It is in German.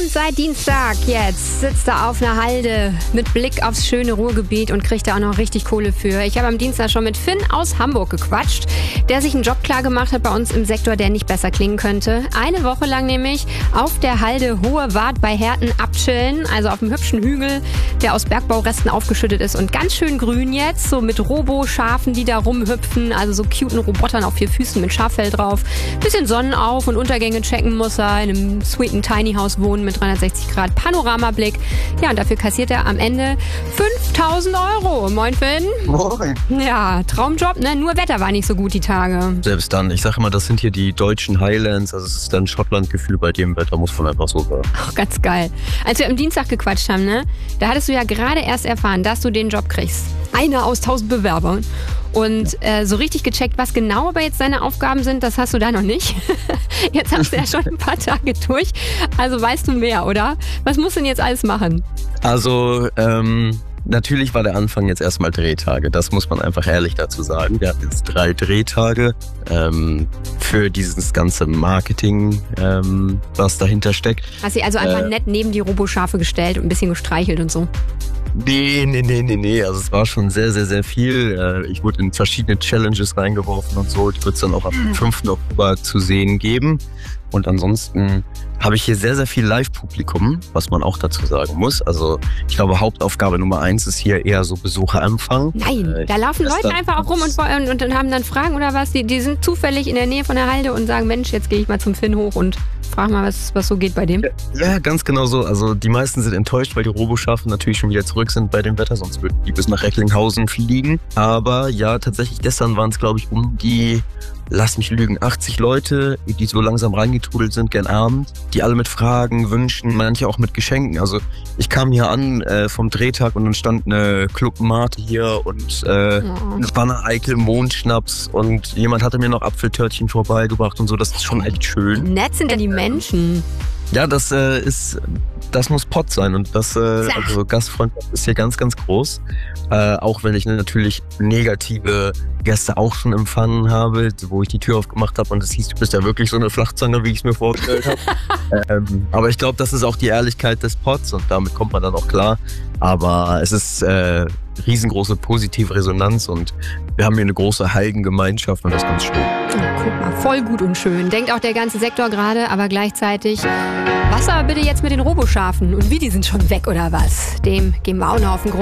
Und seit Dienstag jetzt sitzt er auf einer Halde mit Blick aufs schöne Ruhrgebiet und kriegt da auch noch richtig Kohle für. Ich habe am Dienstag schon mit Finn aus Hamburg gequatscht, der sich einen Job klar gemacht hat bei uns im Sektor, der nicht besser klingen könnte. Eine Woche lang nämlich auf der Halde Hohe Wart bei Herten abchillen, also auf einem hübschen Hügel, der aus Bergbauresten aufgeschüttet ist und ganz schön grün jetzt, so mit Robo-Schafen, die da rumhüpfen, also so cuten Robotern auf 4 Füßen mit Schaffell drauf. Bisschen Sonnenauf- und Untergänge checken muss er, in einem sweeten Tiny House wohnen mit 360 Grad Panoramablick. Ja, und dafür kassiert er am Ende 5.000 Euro. Moin, Finn. Moin. Ja, Traumjob, ne? Nur Wetter war nicht so gut die Tage. Selbst dann, ich sage immer, das sind hier die deutschen Highlands, also es ist dann Schottland-Gefühl bei dem Wetter, muss man einfach so sagen. Auch ganz geil. Als wir am Dienstag gequatscht haben, ne? Da hattest du ja gerade erst erfahren, dass du den Job kriegst. Einer aus 1000 Bewerbern. Und so richtig gecheckt, was genau aber jetzt deine Aufgaben sind, das hast du da noch nicht. Jetzt hast du ja schon ein paar Tage durch, also weißt du mehr, oder? Was musst du denn jetzt alles machen? Also, natürlich war der Anfang jetzt erstmal Drehtage, das muss man einfach ehrlich dazu sagen. Wir hatten jetzt 3 Drehtage für dieses ganze Marketing, was dahinter steckt. Hast du also einfach nett neben die Roboschafe gestellt und ein bisschen gestreichelt und so? Nee. Also es war schon sehr, sehr, sehr viel. Ich wurde in verschiedene Challenges reingeworfen und so. Die wird es dann auch am 5. Oktober zu sehen geben. Und ansonsten habe ich hier sehr, sehr viel Live-Publikum, was man auch dazu sagen muss. Also ich glaube, Hauptaufgabe Nummer 1 ist hier eher so Besucherempfang. Nein, da laufen Leute einfach auch rum und haben dann Fragen oder was. Die sind zufällig in der Nähe von der Halde und sagen, Mensch, jetzt gehe ich mal zum Finn hoch und frag mal, was so geht bei dem. Ja, ganz genau so. Also die meisten sind enttäuscht, weil die Roboschafen natürlich schon wieder zurück sind bei dem Wetter, sonst würden die bis nach Recklinghausen fliegen. Aber ja, tatsächlich gestern waren es, glaube ich, um die, lass mich lügen, 80 Leute, die so langsam reingetrudelt sind, gern Abend, die alle mit Fragen, Wünschen, manche auch mit Geschenken. Also ich kam hier an vom Drehtag und dann stand eine Club Mate hier und eine Banner Eickel Mondschnaps und jemand hatte mir noch Apfeltörtchen vorbeigebracht und so. Das ist schon echt schön. Nett sind ja die Menschen. Ja, das muss Pott sein und also Gastfreundschaft ist hier ganz, ganz groß. Auch wenn ich natürlich negative Gäste auch schon empfangen habe, wo ich die Tür aufgemacht habe und es hieß, du bist ja wirklich so eine Flachzange, wie ich es mir vorgestellt habe. Aber ich glaube, das ist auch die Ehrlichkeit des Potts und damit kommt man dann auch klar. Aber es ist riesengroße positive Resonanz und wir haben hier eine große Heidengemeinschaft und das ist ganz schön. Ja, guck mal, voll gut und schön. Denkt auch der ganze Sektor gerade, aber gleichzeitig, was aber bitte jetzt mit den Roboschafen? Und wie, die sind schon weg oder was? Dem gehen wir auch noch auf den Grund.